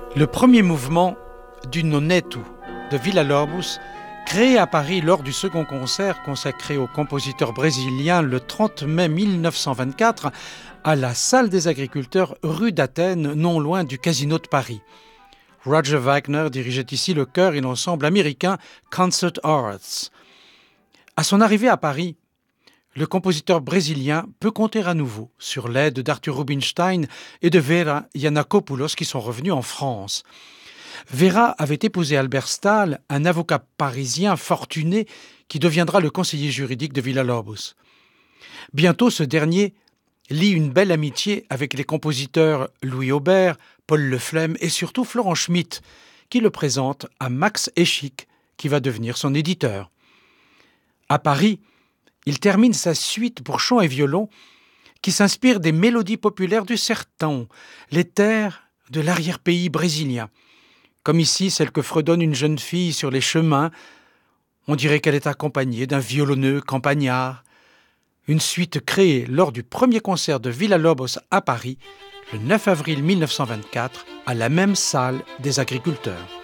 Le premier mouvement du Noneto de Villa-Lobos, créé à Paris lors du second concert consacré au compositeur brésilien le 30 mai 1924 à la Salle des Agriculteurs rue d'Athènes, non loin du Casino de Paris. Roger Wagner dirigeait ici le chœur et l'ensemble américain Concert Arts. À son arrivée à Paris, le compositeur brésilien peut compter à nouveau sur l'aide d'Arthur Rubinstein et de Vera Yiannakopoulos qui sont revenus en France. Vera avait épousé Albert Stahl, un avocat parisien fortuné qui deviendra le conseiller juridique de Villa-Lobos. Bientôt, ce dernier lie une belle amitié avec les compositeurs Louis Aubert, Paul Leflemme et surtout Florent Schmitt, qui le présente à Max Eschik, qui va devenir son éditeur. À Paris, il termine sa suite pour chant et violon qui s'inspire des mélodies populaires du sertão, les terres de l'arrière-pays brésilien. Comme ici, celle que fredonne une jeune fille sur les chemins. On dirait qu'elle est accompagnée d'un violonneux campagnard. Une suite créée lors du premier concert de Villa-Lobos à Paris, le 9 avril 1924, à la même salle des agriculteurs.